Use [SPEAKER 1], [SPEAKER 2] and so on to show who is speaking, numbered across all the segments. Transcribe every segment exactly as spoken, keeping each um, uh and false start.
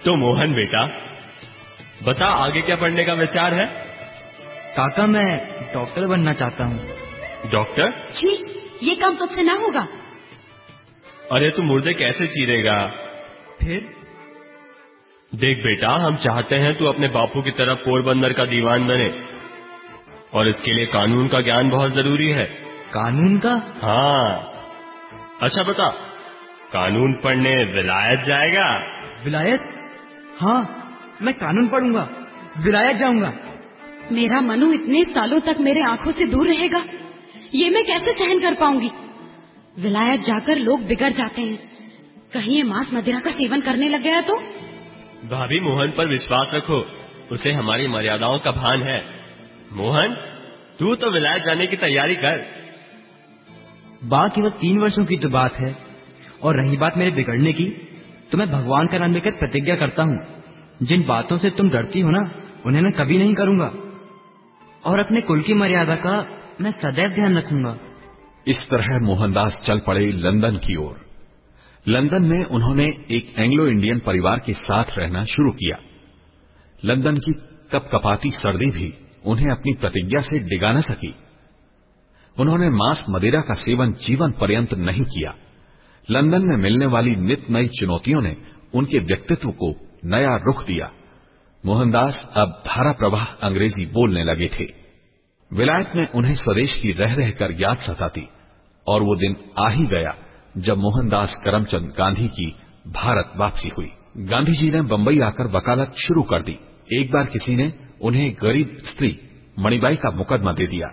[SPEAKER 1] तो मोहन बेटा, बता आगे क्या पढ़ने का विचार है?
[SPEAKER 2] काका, मैं डॉक्टर बनना चाहता हूँ।
[SPEAKER 1] डॉक्टर?
[SPEAKER 3] छी, ये काम तुझसे ना होगा।
[SPEAKER 1] अरे तू मुर्दे कैसे चीरेगा?
[SPEAKER 2] फिर?
[SPEAKER 1] देख बेटा, हम चाहते हैं तू अपने बापू की तरफ पोरबंदर का दीवान बने, और इसके लिए कानून का ज्ञान बहुत जरूरी है।
[SPEAKER 2] कानून का?
[SPEAKER 1] हाँ। अच्छा बता, कानून पढ़ने विलायत जाएगा?
[SPEAKER 2] विलायत? हाँ, मैं कानून पढ़ूंगा, विलायत जाऊंगा।
[SPEAKER 3] मेरा मनु इतने सालों तक मेरे आंखों से दूर रहेगा, ये मैं कैसे सहन कर पाऊंगी? विलायत जाकर लोग बिगड़ जाते हैं, कहीं ये मांस मदिरा का सेवन करने लग गया तो?
[SPEAKER 1] भाभी, मोहन पर विश्वास रखो, उसे हमारी मर्यादाओं का भान है। मोहन, तू तो विलायत जाने की तैयारी कर।
[SPEAKER 2] बात केवल तीन वर्षों की तो बात है, और रही बात मेरे बिगड़ने की, तो मैं भगवान का नाम लेकर प्रतिज्ञा करता हूँ, जिन बातों से तुम डरती हो ना, उन्हें मैं कभी नहीं करूंगा, और अपने कुल की मर्यादा का मैं सदैव ध्यान रखूंगा।
[SPEAKER 4] इस तरह मोहनदास चल पड़े लंदन की ओर। लंदन में उन्होंने एक एंग्लो इंडियन परिवार के साथ रहना शुरू किया। लंदन की कपकपाती सर्दी भी उन्हें अपनी प्रतिज्ञा से डिगा न सकी। उन्होंने मांस मदिरा का सेवन जीवन पर्यंत नहीं किया। लंदन में मिलने वाली नित नई चुनौतियों ने उनके व्यक्तित्व को नया रुख दिया। मोहनदास अब धारा प्रवाह अंग्रेजी बोलने लगे थे। विलायत में उन्हें स्वदेश की रह रहकर याद सताती, और वो दिन आ ही गया जब मोहनदास करमचंद गांधी की भारत वापसी हुई। गांधी जी ने बंबई आकर वकालत शुरू कर दी। एक बार किसी ने उन्हें गरीब स्त्री मणिबाई का मुकदमा दे दिया।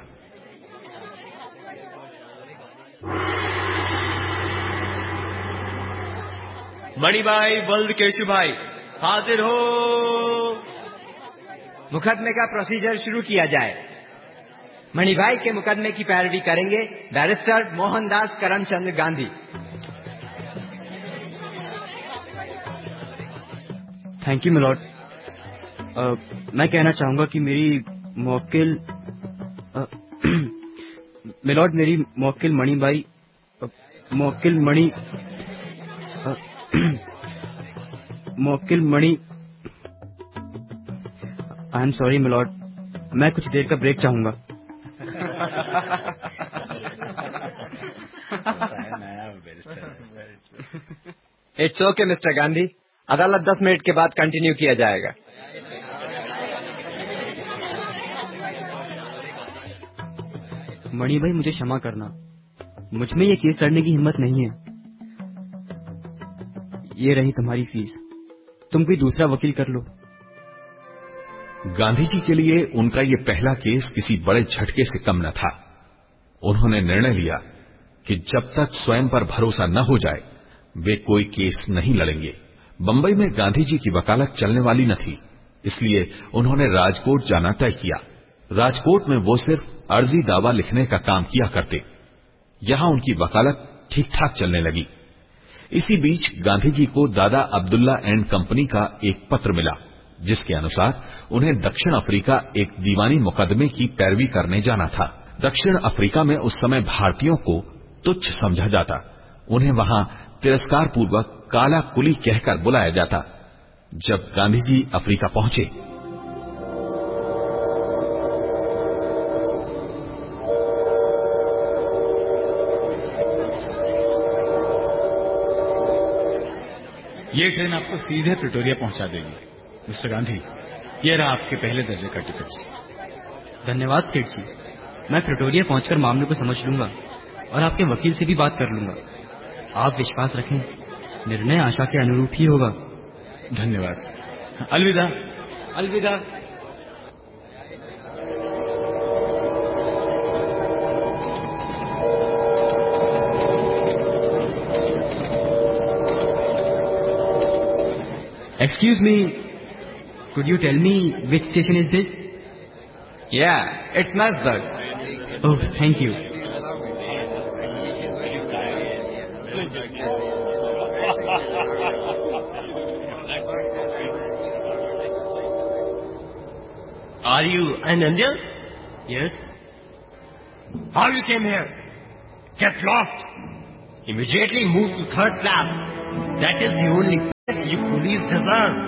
[SPEAKER 1] मणिबाई, बल्द केशु भाई, हाजिर हो।
[SPEAKER 5] मुकदमे का प्रोसीजर शुरू किया जाए। मणिबाई के मुकदमे की पैरवी करेंगे barrister Mohandas Karamchand Gandhi.
[SPEAKER 2] Thank you milord. मैं कहना चाहूंगा कि मेरी मौकिल मिलॉर्ड, मेरी मौकिल मणिबाई, मौकिल मणि मौकिल मणि आई एम सॉरी मिलॉर्ड, मैं कुछ देर का ब्रेक चाहूंगा।
[SPEAKER 5] इट्स ओके मिस्टर गांधी, अदालत दस मिनट के बाद कंटिन्यू किया जाएगा।
[SPEAKER 2] मणि भाई, मुझे क्षमा करना, मुझ में ये केस लड़ने की हिम्मत नहीं है। ये रही तुम्हारी फीस, तुम कोई दूसरा वकील कर लो।
[SPEAKER 4] गांधी जी के लिए उनका ये पहला केस किसी बड़े झटके से कम न था। उन्होंने निर्णय लिया कि जब तक स्वयं पर भरोसा न हो जाए वे कोई केस नहीं लड़ेंगे। बंबई में गांधी जी की वकालत चलने वाली न थी, इसलिए उन्होंने राजकोट जाना तय किया। राजकोट में वो सिर्फ अर्जी दावा लिखने का काम किया करते। यहां उनकी वकालत ठीक ठाक चलने लगी। इसी बीच गांधी जी को दादा अब्दुल्ला एंड कंपनी का एक पत्र मिला, जिसके अनुसार उन्हें दक्षिण अफ्रीका एक दीवानी मुकदमे की पैरवी करने जाना था। दक्षिण अफ्रीका में उस समय भारतीयों को तुच्छ समझा जाता। उन्हें वहां तिरस्कार पूर्वक काला कुली कहकर बुलाया जाता। जब गांधी जी अफ्रीका पहुंचे,
[SPEAKER 6] ये ट्रेन आपको सीधे प्रिटोरिया पहुंचा देगी। मिस्टर गांधी, ये रहा आपके पहले दर्जे का टिकट।
[SPEAKER 2] धन्यवाद सेठ जी, मैं प्रिटोरिया पहुंचकर मामले को समझ लूंगा और आपके वकील से भी बात कर लूंगा। आप विश्वास रखें, निर्णय आशा के अनुरूप ही होगा।
[SPEAKER 6] धन्यवाद। अलविदा।
[SPEAKER 2] अलविदा। Excuse me, could you tell me which station is this?
[SPEAKER 5] Yeah, it's Masburg.
[SPEAKER 2] Oh, thank you.
[SPEAKER 1] Are you an Indian?
[SPEAKER 2] Yes.
[SPEAKER 5] How you came here? Get lost. Immediately move to third class. That is the only
[SPEAKER 2] You police deserve.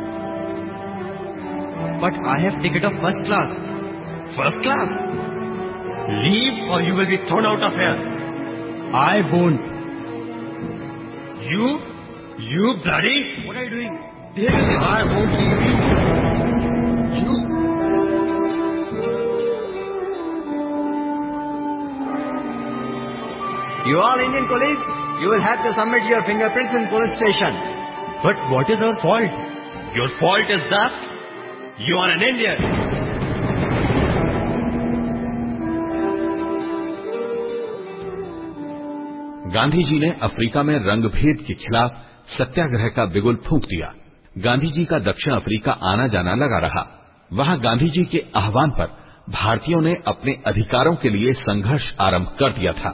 [SPEAKER 2] But I have ticket of first class.
[SPEAKER 1] First class? Leave or you will be thrown out of here.
[SPEAKER 2] I won't.
[SPEAKER 1] You? You bloody?
[SPEAKER 2] What are you doing?
[SPEAKER 1] I won't leave you. You?
[SPEAKER 5] You all Indian police, you will have to submit your fingerprints in police station.
[SPEAKER 1] But what is our fault? Your fault is that you are an Indian.
[SPEAKER 4] Gandhi ji ने Africa में रंगभेद के खिलाफ सत्याग्रह का बिगुल फूंक दिया। गांधी जी का दक्षिण अफ्रीका आना जाना लगा रहा। वहां गांधी जी के आह्वान पर भारतीयों ने अपने अधिकारों के लिए संघर्ष आरंभ कर दिया था।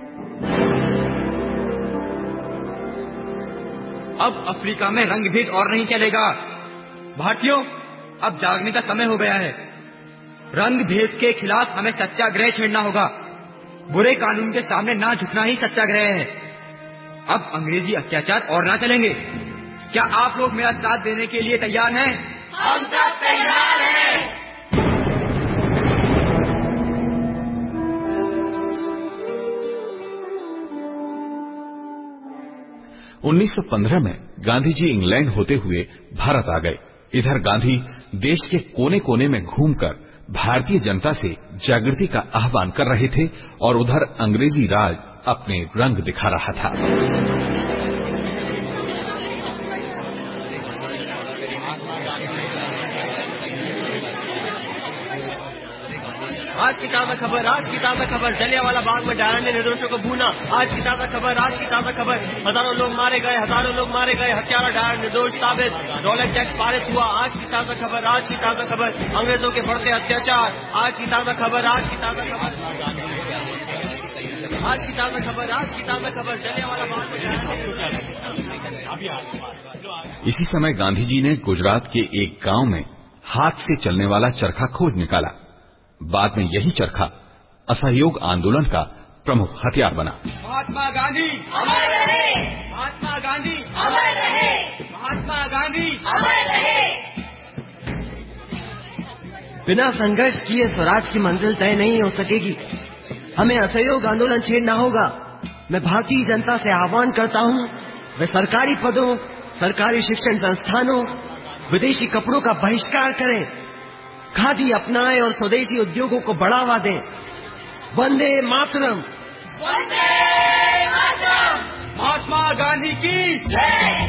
[SPEAKER 2] अब अफ्रीका में रंगभेद और नहीं चलेगा। भारतीयों, अब जागने का समय हो गया है। रंगभेद के खिलाफ हमें सत्याग्रह छेड़ना होगा। बुरे कानून के सामने ना झुकना ही सत्याग्रह है। अब अंग्रेजी अत्याचार और ना चलेंगे। क्या आप लोग मेरा साथ देने के लिए तैयार हैं?
[SPEAKER 3] हम सब तैयार हैं।
[SPEAKER 4] उन्नीस सौ पंद्रह में गांधी जी इंग्लैंड होते हुए भारत आ गए। इधर गांधी देश के कोने कोने में घूमकर भारतीय जनता से जागृति का आह्वान कर रहे थे और उधर अंग्रेजी राज अपने रंग दिखा रहा था।
[SPEAKER 1] आज की ताजा खबर, आज की ताजा खबर, जलियांवाला बाग में डायन ने निर्दोषों को भूना। आज की ताजा खबर, आज की ताजा खबर, हजारों लोग मारे गए, हजारों लोग मारे गए, हत्यारा डायन निर्दोष साबित, रॉलेट टैक्स पारित हुआ। आज की ताजा खबर, आज की ताजा खबर, अंग्रेजों के बढ़ते अत्याचार। आज की ताजा खबर, आज की ताजा खबर, आज की ताजा खबर, आज की ताजा खबर, जलियांवाला बाग में।
[SPEAKER 4] इसी समय गांधी जी ने गुजरात के एक गांव में हाथ से चलने वाला चरखा खोज निकाला। बाद में यही चरखा असहयोग आंदोलन का प्रमुख हथियार बना।
[SPEAKER 2] महात्मा गांधी
[SPEAKER 3] अमर रहे,
[SPEAKER 2] महात्मा गांधी
[SPEAKER 3] अमर रहे,
[SPEAKER 2] महात्मा गांधी
[SPEAKER 3] अमर रहे।
[SPEAKER 5] बिना संघर्ष किए स्वराज की मंजिल तय नहीं हो सकेगी। हमें असहयोग आंदोलन छेड़ना होगा। मैं भारतीय जनता से आह्वान करता हूँ, वे सरकारी पदों, सरकारी शिक्षण संस्थानों, विदेशी कपड़ों का बहिष्कार करें, खादी अपनाएं और स्वदेशी उद्योगों को बढ़ावा दें। वंदे मातरम।
[SPEAKER 3] वंदे मातरम।
[SPEAKER 2] महात्मा गांधी की
[SPEAKER 3] जय।